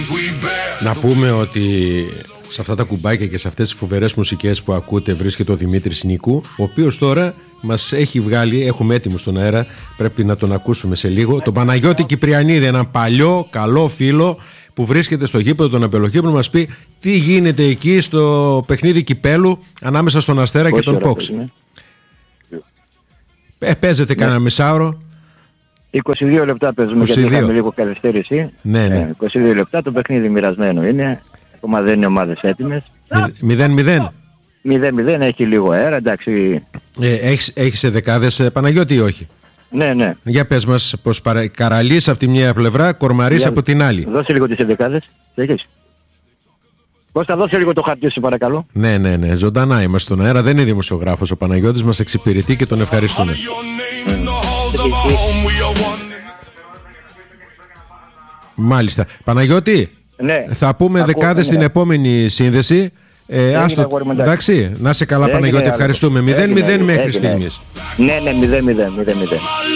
Να πούμε ότι σε αυτά τα κουμπάκια και σε αυτές τις φοβερές μουσικές που ακούτε βρίσκεται ο Δημήτρης Νίκου, ο οποίος τώρα μας έχει βγάλει, έχουμε έτοιμο στον αέρα, πρέπει να τον ακούσουμε σε λίγο, τον Παναγιώτη Κυπριανίδη, έναν παλιό καλό φίλο που βρίσκεται στο γήπεδο των Αμπελοχήπων, να μας πει τι γίνεται εκεί στο παιχνίδι κυπέλου ανάμεσα στον Αστέρα και τον Πόξ. Παίζεται κανένα μισάωρο. 22 λεπτά παίζουμε, γιατί είχαμε λίγο καθυστέρηση. Ναι. 22 λεπτά, το παιχνίδι μοιρασμένο είναι. Ακόμα δεν είναι ομάδες έτοιμες. 0-0. 0-0, έχει λίγο αέρα, εντάξει. Έχεις δεκάδες, Παναγιώτη, ή όχι? Ναι. Για πες μας πως Καραλής από τη μια πλευρά, Κορμαρής από την άλλη. Δώσε λίγο τις δεκάδες. Έχεις? Πώς θα δώσει λίγο το χαρτί σου, παρακαλώ. Ναι, ζωντανά είμαστε στον αέρα, δεν είναι δημοσιογράφος ο Παναγιώτης, μας εξυπηρετεί και τον ευχαριστούμε. Μάλιστα. Παναγιώτη, ναι, θα πούμε δεκάδες στην επόμενη σύνδεση. Εντάξει, να σε καλά, Παναγιώτη, ευχαριστούμε. 0-0 μέχρι στιγμής. Ναι, 0-0.